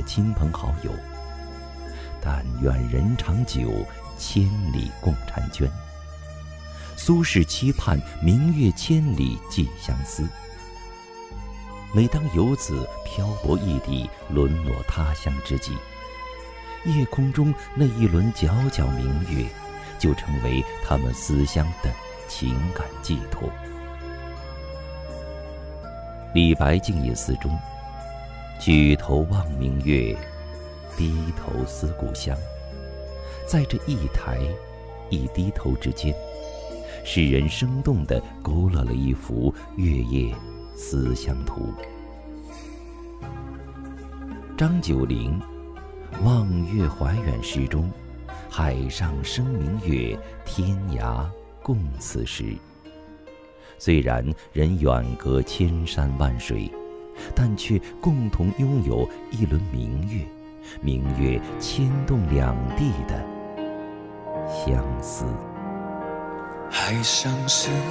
亲朋好友。但愿人长久，千里共婵娟。苏轼期盼明月千里寄相思。每当游子漂泊异地，沦落他乡之际，夜空中那一轮皎皎明月，就成为他们思乡的情感寄托。李白《静夜思》中，举头望明月，低头思故乡。在这一抬一低头之间，诗人生动地勾勒了一幅月夜思乡图。张九龄《望月怀远》诗中，海上生明月，天涯共此时。虽然人远隔千山万水，但却共同拥有一轮明月，明月牵动两地的相思。 海上生